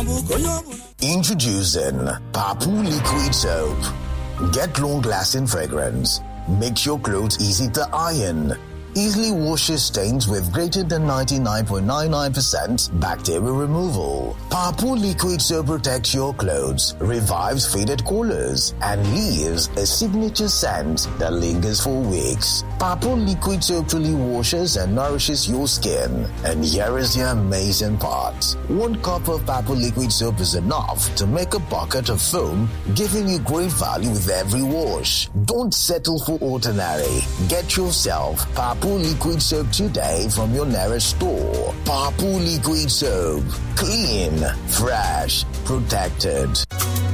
Introducing Papu Liquid Soap. Get long-lasting fragrance. Makes your clothes easy to iron. Easily washes stains with greater than 99.99% bacteria removal. Papu Liquid Soap protects your clothes, revives faded colors, and leaves a signature scent that lingers for weeks. Papu Liquid Soap truly washes and nourishes your skin. And here is the amazing part. 1 cup of Papu Liquid Soap is enough to make a bucket of foam, giving you great value with every wash. Don't settle for ordinary. Get yourself Papu Liquid Soap today from your nearest store. Papu Liquid Soap. Clean, fresh, protected.